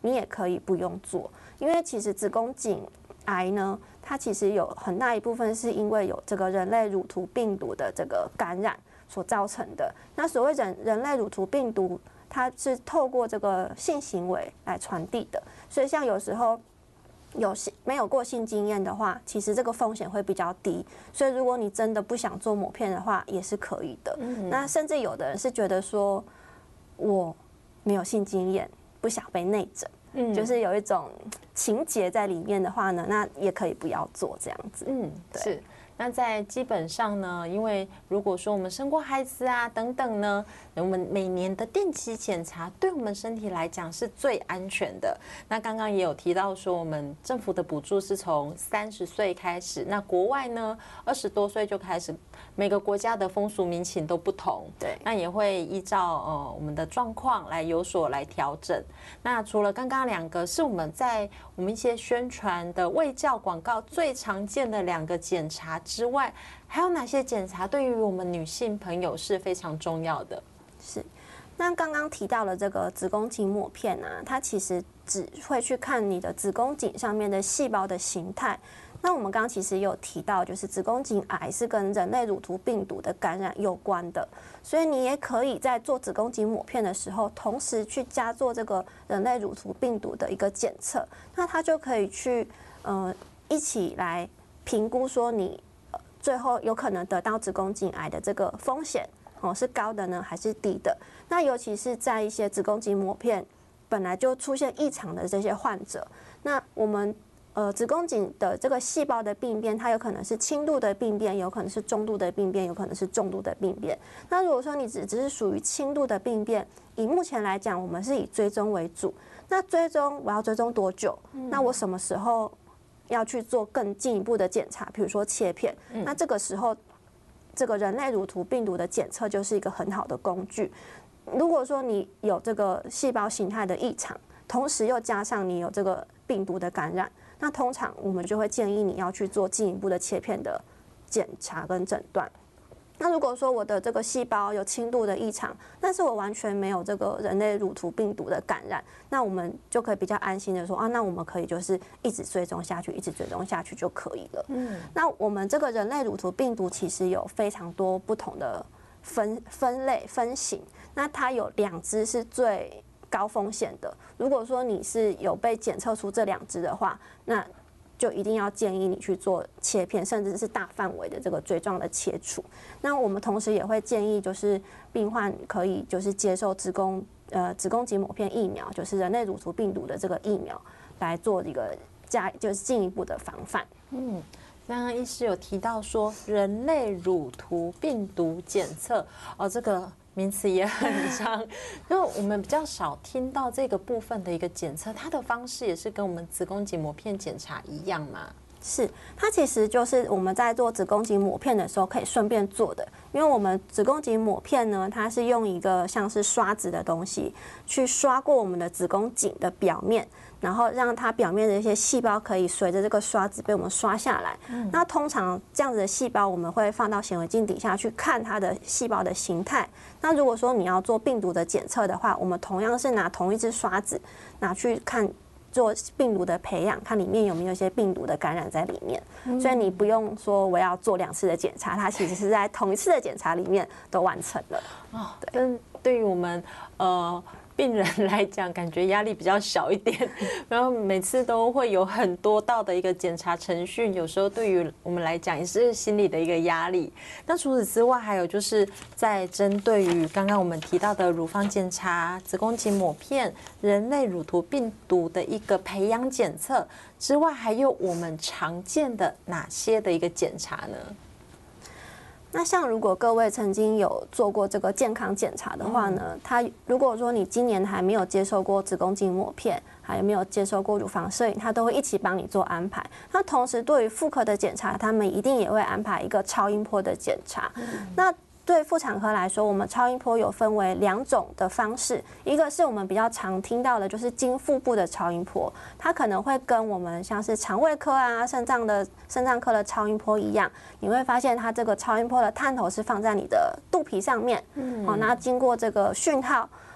你也可以不用做，因为其实子宫颈癌呢，它其实有很大一部分是因为有这个人类乳头病毒的这个感染所造成的。那所谓人类乳头病毒，它是透过这个性行为来传递的，所以像有时候没有过性经验的话，其实这个风险会比较低。所以如果你真的不想做抹片的话，也是可以的。那甚至有的人是觉得说，我没有性经验，不想被内诊，就是有一种情节在里面的话呢，那也可以不要做这样子。对。 是。那在基本上呢，因为如果说我们生过孩子啊等等呢，我们每年的定期检查对我们身体来讲是最安全的。那刚刚也有提到说，我们政府的补助是从30岁开始，那国外呢20多岁就开始，每个国家的风俗民情都不同， 对， 那也会依照我们的状况来有所来调整。那除了刚刚2个是我们在我们一些宣传的卫教广告最常见的2个检查之外，还有哪些检查对于我们女性朋友是非常重要的？ 是，那刚刚提到了这个子宫颈抹片啊，它其实只会去看你的子宫颈上面的细胞的形态。那我们刚刚其实也有提到，就是子宫颈癌是跟人类乳头病毒的感染有关的，所以你也可以在做子宫颈抹片的时候，同时去加做这个人类乳头病毒的一个检测，那它就可以去一起来评估说你最后有可能得到子宫颈癌的这个风险是高的呢还是低的？那尤其是在一些子宫颈抹片本来就出现异常的这些患者，那我们子宫颈的这个细胞的病变，它有可能是轻度的病变，有可能是中度的病变，有可能是重度的病变。那如果说你只是属于轻度的病变，以目前来讲，我们是以追踪为主。那追踪我要追踪多久？那我什么时候要去做更进一步的检查？比如说切片，那这个时候这个人类乳头病毒的检测就是一个很好的工具。如果说你有这个细胞形态的异常，同时又加上你有这个病毒的感染，那通常我们就会建议你要去做进一步的切片的检查跟诊断。那如果说我的这个细胞有轻度的异常，但是我完全没有这个人类乳头病毒的感染，那我们就可以比较安心的说那我们可以就是一直追踪下去，一直追踪下去就可以了。那我们这个人类乳头病毒其实有非常多不同的分类分型，那它有2只是最高风险的。如果说你是有被检测出这2只的话，那就一定要建议你去做切片，甚至是大范围的这个锥状的切除。那我们同时也会建议，就是病患可以就是接受子宫颈抹片疫苗，就是人类乳头病毒的这个疫苗，来做一个就是进一步的防范。 刚刚医师有提到说人类乳头病毒检测这个名词也很长，因为我们比较少听到这个部分的一个检测，它的方式也是跟我们子宫颈抹片检查一样吗？ 是，它其实就是我们在做子宫颈抹片的时候可以顺便做的，因为我们子宫颈抹片呢，它是用一个像是刷子的东西去刷过我们的子宫颈的表面，然后让它表面的一些细胞可以随着这个刷子被我们刷下来。那通常这样子的细胞，我们会放到显微镜底下去看它的细胞的形态。那如果说你要做病毒的检测的话，我们同样是拿同一只刷子拿去看。做病毒的培养，看里面有没有一些病毒的感染在里面，所以你不用说我要做2次的检查，它其实是在同一次的检查里面都完成了。 对，对于我们病人来讲，感觉压力比较小一点，然后每次都会有很多道的一个检查程序，有时候对于我们来讲也是心理的一个压力。那除此之外，还有就是在针对于刚刚我们提到的乳房检查、子宫颈抹片、人类乳头病毒的一个培养检测之外，还有我们常见的哪些的一个检查呢？ 那像如果各位曾经有做过这个健康检查的话呢，如果说你今年还没有接受过子宫颈抹片，还没有接受过乳房摄影，它都会一起帮你做安排。那同时对于妇科的检查，他们一定也会安排一个超音波的检查。那对妇产科来说，我们超音波有分为2种的方式，一个是我们比较常听到的，就是经腹部的超音波，它可能会跟我们像是肠胃科啊、肾脏科的超音波一样，你会发现它这个超音波的探头是放在你的肚皮上面，那经过这个讯号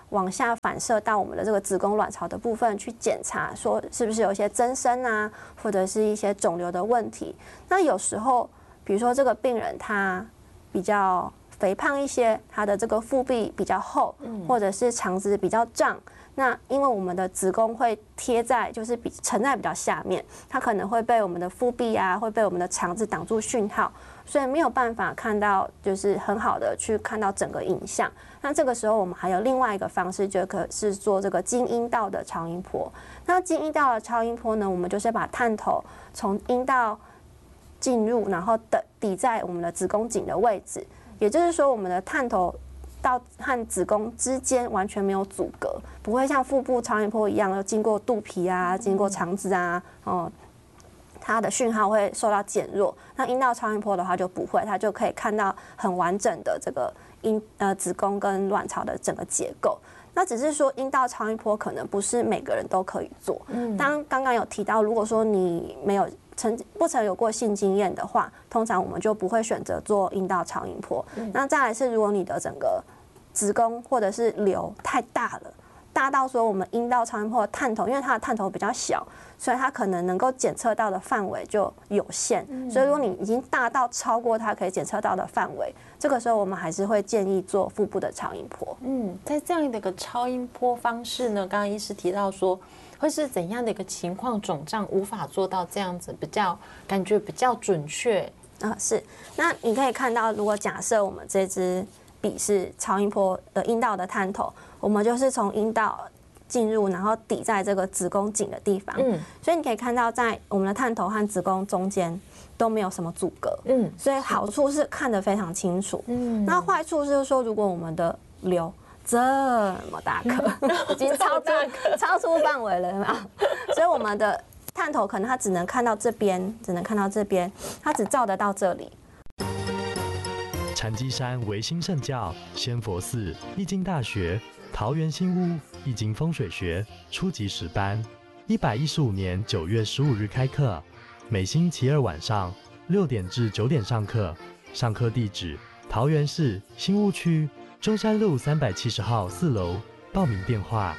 往下反射到我们的这个子宫卵巢的部分去检查，说是不是有一些增生啊，或者是一些肿瘤的问题。那有时候，比如说这个病人他比较肥胖一些，他的这个腹壁比较厚，或者是肠子比较胀。那因为我们的子宫会贴在，就是沉在比较下面，它可能会被我们的腹壁啊，会被我们的肠子挡住讯号，所以没有办法看到，就是很好的去看到整个影像。那这个时候我们还有另外一个方式，就是做这个经阴道的超音波。那经阴道的超音波呢，我们就是把探头从阴道进入，然后抵在我们的子宫颈的位置，也就是说我们的探头到和子宫之间完全没有阻隔，不会像腹部超音波一样，要经过肚皮啊，经过肠子啊，它的讯号会受到减弱。那阴道超音波的话就不会，它就可以看到很完整的这个子宫跟卵巢的整个结构。那只是说阴道超音波可能不是每个人都可以做。刚刚有提到，如果说你不曾有过性经验的话，通常我们就不会选择做阴道超音波。那再来是，如果你的整个子宫或者是瘤太大了，大到说我们阴道超音波的探头，因为它的探头比较小，所以它可能能够检测到的范围就有限。所以如果你已经大到超过它可以检测到的范围，这个时候我们还是会建议做腹部的超音波。 在这样的一个超音波方式呢，刚刚医师提到说，会是怎样的一个情况肿胀无法做到这样子感觉比较准确是。那你可以看到，如果假设我们这支笔是超音波的阴道的探头，我们就是从阴道进入，然后抵在这个子宫颈的地方。所以你可以看到，在我们的探头和子宫中间都没有什么阻隔。所以好处是看得非常清楚。那坏处就是说，如果我们的瘤这么大颗，已经超出范围了，有没有？所以我们的探头可能它只能看到这边，它只照得到这里。 禅机山唯心圣教、仙佛寺、易经大学、桃园新屋易经风水学初级10班，115年9月15日开课，每星期二晚上6点至9点上课。上课地址：桃园市新屋区中山路370号4楼。报名电话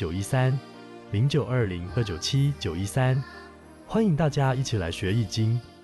：0920-297-913，0920-297-913。欢迎大家一起来学易经。